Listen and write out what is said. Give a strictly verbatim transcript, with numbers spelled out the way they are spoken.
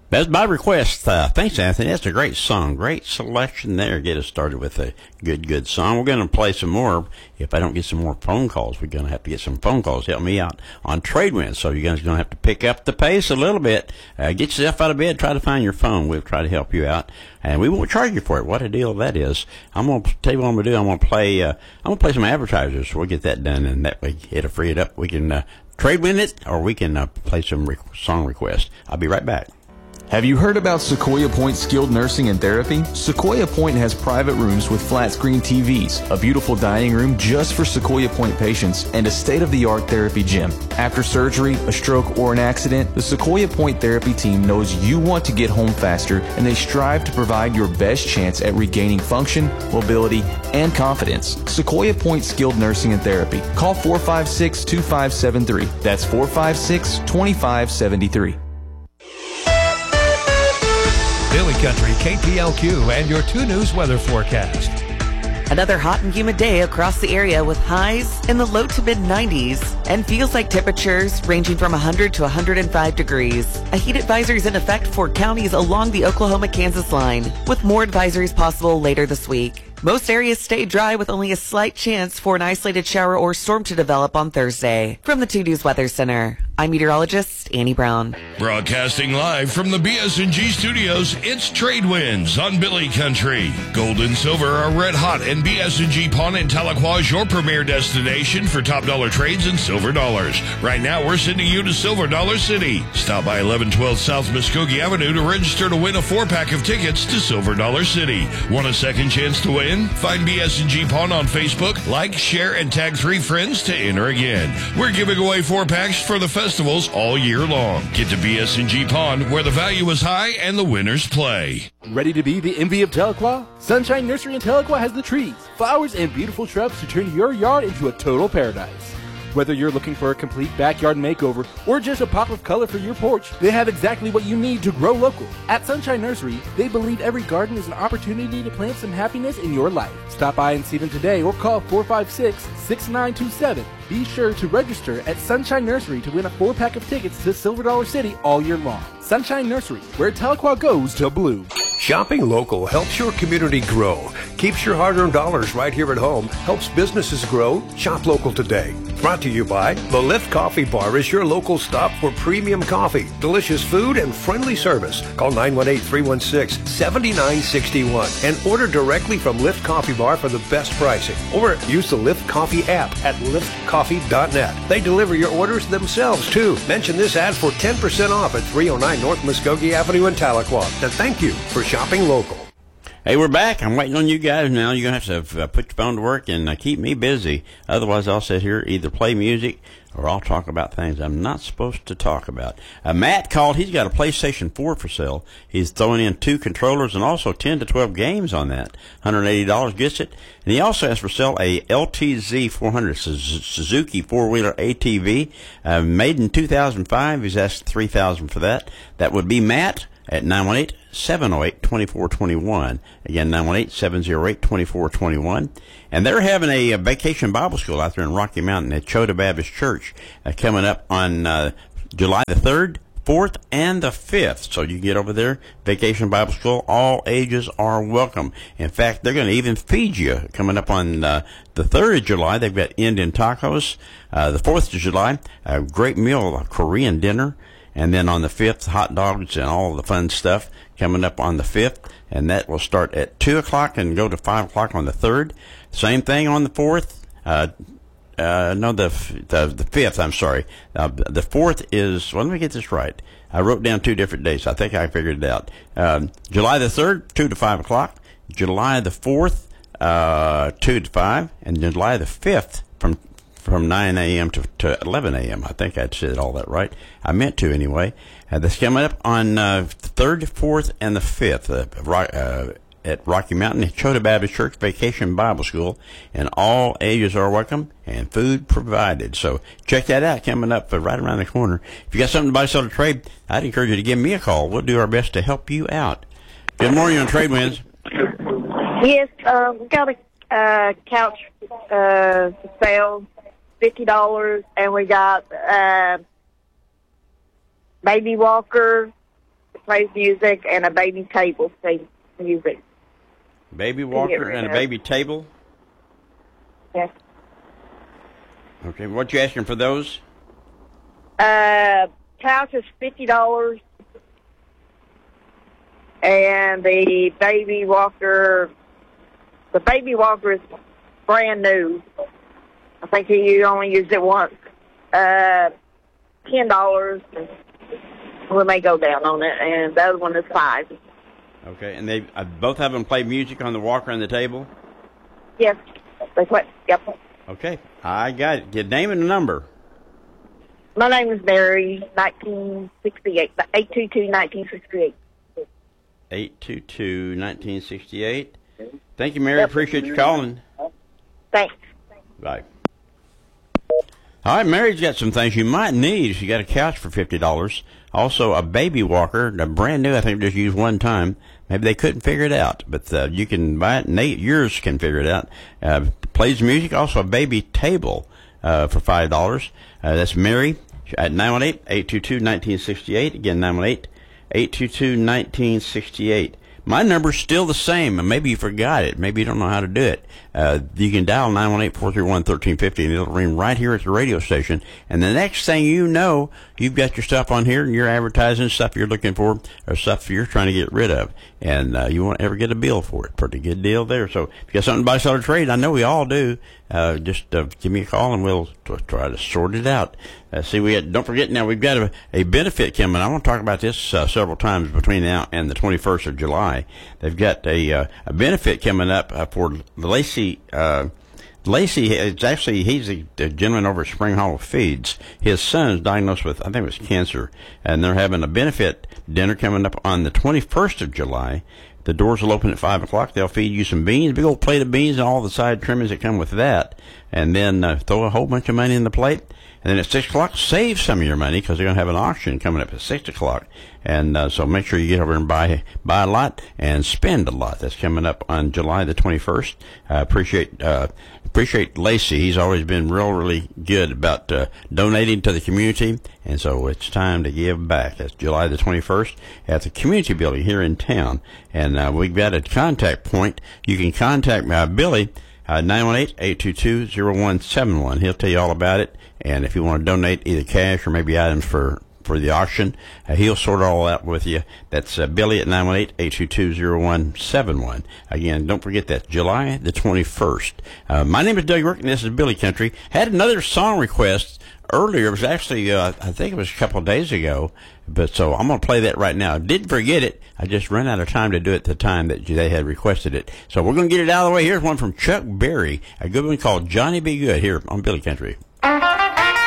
That's by request. Uh, thanks, Anthony. That's a great song. Great selection there. Get us started with a good, good song. We're going to play some more. If I don't get some more phone calls, we're going to have to get some phone calls. Help me out on Trade Winds. So you guys are going to have to pick up the pace a little bit. Uh, get yourself out of bed. Try to find your phone. We'll try to help you out. And we won't charge you for it. What a deal that is. I'm going to tell you what I'm going to do. I'm going to play, uh, I'm going to play some advertisers. So we'll get that done. And that way it'll free it up. We can, uh, trade win it, or we can, uh, play some re- song requests. I'll be right back. Have you heard about Sequoia Point Skilled Nursing and Therapy? Sequoia Point has private rooms with flat screen T Vs, a beautiful dining room just for Sequoia Point patients, and a state-of-the-art therapy gym. After surgery, a stroke, or an accident, the Sequoia Point Therapy team knows you want to get home faster, and they strive to provide your best chance at regaining function, mobility, and confidence. Sequoia Point Skilled Nursing and Therapy. Call four five six, two five seven three. That's four five six, two five seven three. Billy Country, K T L Q, and your two News weather forecast. Another hot and humid day across the area with highs in the low to mid nineties and feels like temperatures ranging from one hundred to one hundred five degrees. A heat advisory is in effect for counties along the Oklahoma-Kansas line, with more advisories possible later this week. Most areas stay dry with only a slight chance for an isolated shower or storm to develop on Thursday. From the two News Weather Center, I'm meteorologist Annie Brown. Broadcasting live from the B S and G studios, it's Trade Winds on Billy Country. Gold and silver are red hot, and B S and G Pawn in Tahlequah is your premier destination for top dollar trades and silver dollars. Right now, we're sending you to Silver Dollar City. Stop by eleven twelve South Muskogee Avenue to register to win a four-pack of tickets to Silver Dollar City. Want a second chance to win? Find B S and G Pawn on Facebook, like, share, and tag three friends to enter again. We're giving away four packs for the festivals all year long. Get to B S and G Pawn, where the value is high and the winners play. Ready to be the envy of Tahlequah? Sunshine Nursery in Tahlequah has the trees, flowers, and beautiful shrubs to turn your yard into a total paradise. Whether you're looking for a complete backyard makeover or just a pop of color for your porch, they have exactly what you need to grow local. At Sunshine Nursery, they believe every garden is an opportunity to plant some happiness in your life. Stop by and see them today or call four five six, six nine two seven. Be sure to register at Sunshine Nursery to win a four-pack of tickets to Silver Dollar City all year long. Sunshine Nursery, where Tahlequah goes to bloom. Shopping local helps your community grow, keeps your hard-earned dollars right here at home, helps businesses grow. Shop local today. Brought to you by The Lift Coffee Bar is your local stop for premium coffee, delicious food, and friendly service. Call nine one eight, three one six, seven nine six one and order directly from Lift Coffee Bar for the best pricing. Or use the Lift Coffee app at lift coffee dot net. They deliver your orders themselves, too. Mention this ad for ten percent off at three oh nine North Muskogee Avenue in Tahlequah. And thank you for shopping local. Hey, we're back. I'm waiting on you guys now. You're going to have to uh, put your phone to work and uh, keep me busy. Otherwise, I'll sit here, either play music or I'll talk about things I'm not supposed to talk about. Uh, Matt called. He's got a PlayStation four for sale. He's throwing in two controllers and also ten to twelve games on that. one hundred eighty dollars gets it. And he also has for sale a L T Z four hundred Suzuki four-wheeler A T V, uh, made in two thousand five. He's asked three thousand dollars for that. That would be Matt at nine one eight, seven oh eight, two four two one. Again, nine one eight, seven oh eight, two four two one. And they're having a, a vacation Bible school out there in Rocky Mountain at Chota Baptist Church uh, coming up on uh, July the third, fourth, and the fifth. So you can get over there, Vacation Bible School. All ages are welcome. In fact, they're going to even feed you coming up on uh, the third of July. They've got Indian tacos. Uh, the fourth of July, a great meal, a Korean dinner. And then on the fifth, hot dogs and all the fun stuff coming up on the fifth. And that will start at two o'clock and go to five o'clock on the third. Same thing on the fourth. Uh, uh, no, the, the the fifth, I'm sorry. Uh, the fourth is, well, let me get this right. I wrote down two different dates. I think I figured it out. Um, July the third, two to five o'clock. July the fourth, uh, two to five. And July the fifth from from nine a.m. to, to eleven a.m. I think I said all that right. I meant to anyway. Uh, that's coming up on uh, the third, fourth, and the fifth uh, uh, at Rocky Mountain Chota Baptist Church Vacation Bible School. And all ages are welcome and food provided. So check that out coming up uh, right around the corner. If you got something to buy, sell, or trade, I'd encourage you to give me a call. We'll do our best to help you out. Good morning on Trade Winds. Yes, uh, we got a uh, couch uh, for sale. fifty dollars, and we got uh, baby walker, plays music, and a baby table plays music. Baby walker and a baby table? Yes. Okay, what you asking for those? Uh, couch is fifty dollars, and the baby walker, the baby walker is brand new. I think you only used it once. Uh, ten dollars. We may go down on it, and the other one is five. Okay, and they uh, both have them play music on the walker and the table? Yes, that's what. Yep. Okay, I got it. Your name and number. My name is Mary, nineteen sixty-eight, eight two two, nineteen sixty-eight. eight two two, nineteen sixty-eight. Thank you, Mary. Yep. Appreciate you calling. Thanks. Bye. All right, Mary's got some things you might need. She got a couch for fifty dollars. Also, a baby walker, a brand new, I think just used one time. Maybe they couldn't figure it out, but uh, you can buy it. Nate, yours can figure it out. Uh, plays music. Also, a baby table uh, for five dollars. Uh, that's Mary at nine one eight, eight two two, nineteen sixty-eight. Again, nine one eight, eight two two, nineteen sixty-eight. My number's still the same, and maybe you forgot it. Maybe you don't know how to do it. Uh, you can dial nine one eight, four three one, one three five zero, and it'll ring right here at the radio station. And the next thing you know, you've got your stuff on here, and you're advertising stuff you're looking for, or stuff you're trying to get rid of. And uh, you won't ever get a bill for it. Pretty good deal there. So if you got something to buy, sell, or trade, I know we all do. Uh, just uh, give me a call, and we'll t- try to sort it out. Uh, see, we had, don't forget now, we've got a, a benefit coming. I want to talk about this uh, several times between now and the twenty-first of July. They've got a, uh, a benefit coming up uh, for Lacey. Uh, Lacey, it's actually, he's a, a gentleman over at Spring Hollow Feeds. His son is diagnosed with, I think it was cancer, and they're having a benefit dinner coming up on the twenty-first of July. The doors will open at five o'clock. They'll feed you some beans, big old plate of beans, and all the side trimmings that come with that, and then uh, throw a whole bunch of money in the plate. And then at six o'clock, save some of your money because they're going to have an auction coming up at six o'clock. And uh, so make sure you get over and buy buy a lot and spend a lot. That's coming up on July the twenty-first. I uh, appreciate uh, appreciate Lacey. He's always been real, really good about uh, donating to the community. And so it's time to give back. That's July the twenty-first at the community building here in town. And uh, we've got a contact point. You can contact uh, Billy. Uh, nine one eight, eight two two, zero one seven one. He'll tell you all about it. And if you want to donate either cash or maybe items for, for the auction, uh, he'll sort it all out with you. That's uh, Billy at nine one eight, eight two two, zero one seven one. Again, don't forget that, July the twenty-first. Uh, my name is Doug York, and this is Billy Country. Had another song request earlier. It was actually, uh, I think it was a couple of days ago. But so I'm going to play that right now. Didn't forget it. I just ran out of time to do it at the time that they had requested it. So we're going to get it out of the way. Here's one from Chuck Berry, a good one called Johnny Be Good here on Billy Country.